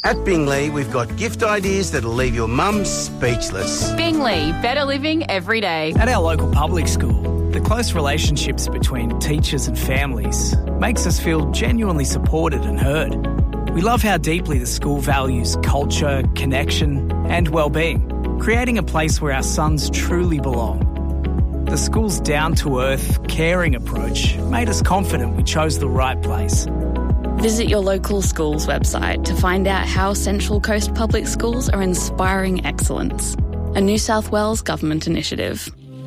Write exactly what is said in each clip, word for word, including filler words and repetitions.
At Bingley, we've got gift ideas that'll leave your mum speechless. Bingley, better living every day. At our local public school, the close relationships between teachers and families makes us feel genuinely supported and heard. We love how deeply the school values culture, connection and well-being, creating a place where our sons truly belong. The school's down-to-earth, caring approach made us confident we chose the right place. Visit your local school's website to find out how Central Coast Public Schools are inspiring excellence. A New South Wales government initiative.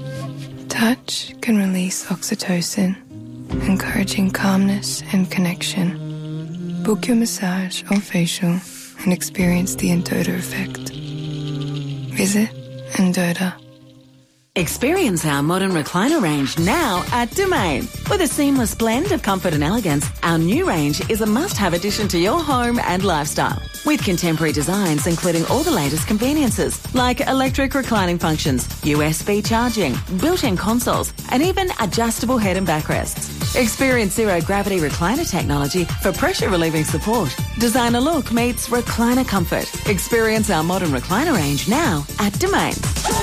Touch can release oxytocin, encouraging calmness and connection. Book your massage or facial and experience the Endota effect. Visit Endota. Experience our modern recliner range now at Domain. With a seamless blend of comfort and elegance, our new range is a must-have addition to your home and lifestyle. With contemporary designs including all the latest conveniences like electric reclining functions, U S B charging, built-in consoles, and even adjustable head and backrests. Experience zero-gravity recliner technology for pressure-relieving support. Designer look meets recliner comfort. Experience our modern recliner range now at Domain.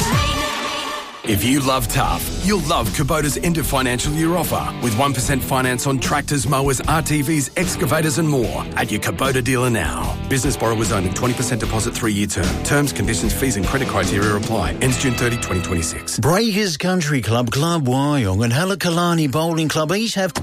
If you love tough, you'll love Kubota's end of financial year offer with one percent finance on tractors, mowers, R T Vs, excavators and more at your Kubota dealer now. Business borrowers only, twenty percent deposit, three-year term. Terms, conditions, fees and credit criteria apply. Ends June thirtieth, twenty twenty-six. Breakers Country Club, Club Wyong and Halakalani Bowling Club each have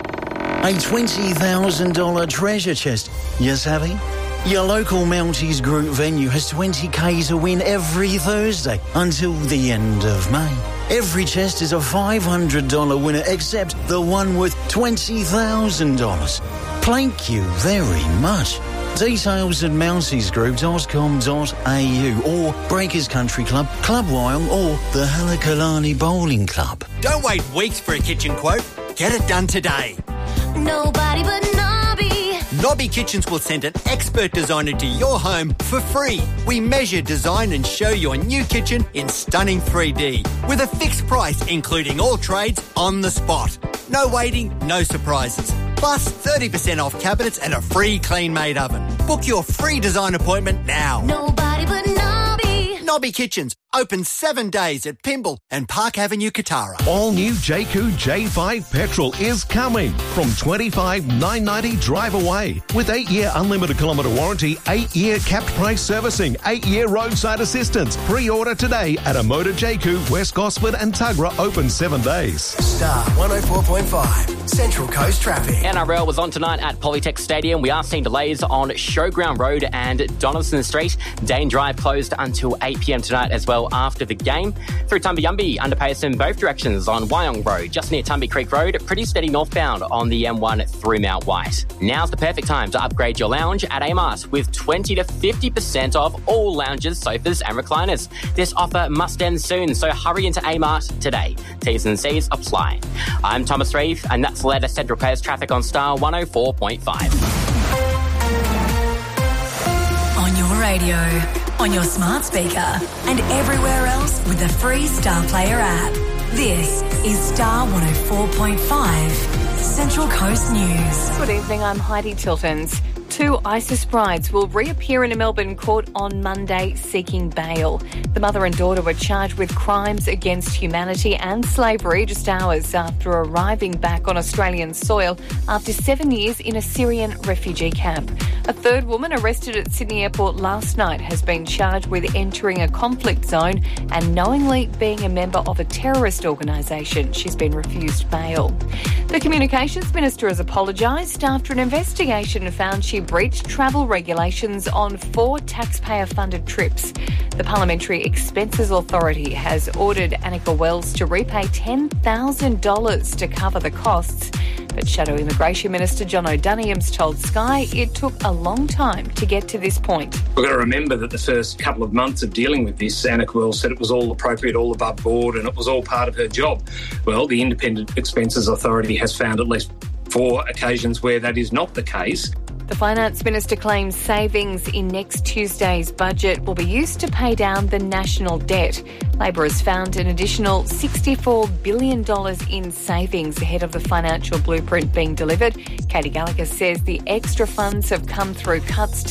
a twenty thousand dollars treasure chest. You savvy? Your local Mounties Group venue has twenty K to win every Thursday until the end of May. Every chest is a five hundred dollars winner except the one worth twenty thousand dollars. Thank you very much. Details at mounties group dot com dot a u or Breakers Country Club, Club Wyong or the Halakalani Bowling Club. Don't wait weeks for a kitchen quote. Get it done today. Nobody but Nobby. Nobby Kitchens will send an expert designer to your home for free. We measure, design and show your new kitchen in stunning three D with a fixed price including all trades on the spot. No waiting, no surprises. Plus thirty percent off cabinets and a free clean-made oven. Book your free design appointment now. Nobody but Nobby. Nobby Kitchens, open seven days at Pymble and Park Avenue, Katara. All new Jayco J five Petrol is coming from twenty-five thousand nine hundred ninety dollars drive away with eight-year unlimited kilometre warranty, eight-year capped price servicing, eight-year roadside assistance. Pre-order today at a Motor Jayco, West Gosford and Tuggerah, open seven days. Star one oh four point five, Central Coast Traffic. N R L was on tonight at Polytech Stadium. We are seeing delays on Showground Road and Donaldson Street. Dane Drive closed until eight p.m. tonight as well after the game. Through Tumby underpass in both directions on Wyong Road, just near Tumby Creek Road. Pretty steady northbound on the M one through Mount White. Now's the perfect time to upgrade your lounge at Amart with twenty to fifty percent off all lounges, sofas and recliners. This offer must end soon, so hurry into Amart today. T's and C's apply. I'm Thomas Reeve, and that's the latest Central Coast traffic on Star one oh four point five. On your radio, on your smart speaker, and everywhere else with the free Star Player app. This is Star one oh four point five, Central Coast News. Good evening, I'm Heidi Tiltons. Two ISIS brides will reappear in a Melbourne court on Monday seeking bail. The mother and daughter were charged with crimes against humanity and slavery just hours after arriving back on Australian soil after seven years in a Syrian refugee camp. A third woman arrested at Sydney Airport last night has been charged with entering a conflict zone and knowingly being a member of a terrorist organisation. She's been refused bail. The Communications Minister has apologised after an investigation found she breached travel regulations on four taxpayer-funded trips. The Parliamentary Expenses Authority has ordered Annika Wells to repay ten thousand dollars to cover the costs. But Shadow Immigration Minister John O'Donovan's told Sky it took a long time to get to this point. We've got to remember that the first couple of months of dealing with this, Annika Wells said it was all appropriate, all above board, and it was all part of her job. Well, the Independent Expenses Authority has found at least four occasions where that is not the case. The Finance Minister claims savings in next Tuesday's budget will be used to pay down the national debt. Labor has found an additional sixty-four billion dollars in savings ahead of the financial blueprint being delivered. Katie Gallagher says the extra funds have come through cuts to